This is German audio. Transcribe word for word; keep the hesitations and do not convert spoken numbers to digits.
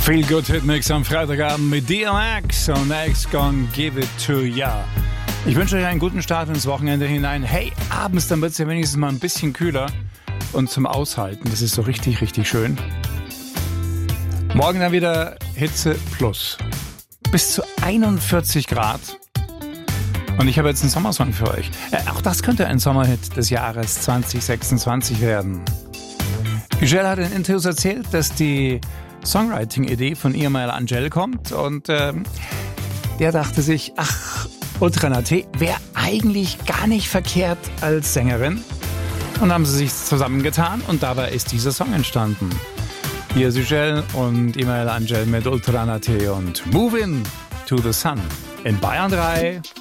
Feel Good Hitmix am Freitagabend mit D M X und X Gonna Give It To Ya. Ich wünsche euch einen guten Start ins Wochenende hinein. Hey, abends, dann wird es ja wenigstens mal ein bisschen kühler und zum Aushalten. Das ist so richtig, richtig schön. Morgen dann wieder Hitze plus. Bis zu einundvierzig Grad. Und ich habe jetzt einen Sommersong für euch. Äh, auch das könnte ein Sommerhit des Jahres zwanzig sechsundzwanzig werden. Angèle hat in Interviews erzählt, dass die Songwriting-Idee von Imael Angel kommt und ähm, der dachte sich, ach, Ultra Naté wäre eigentlich gar nicht verkehrt als Sängerin. Und haben sie sich zusammengetan und dabei ist dieser Song entstanden. Hier ist Angèle und Imael Angel mit Ultra Naté und Moving to the Sun in Bayern drei.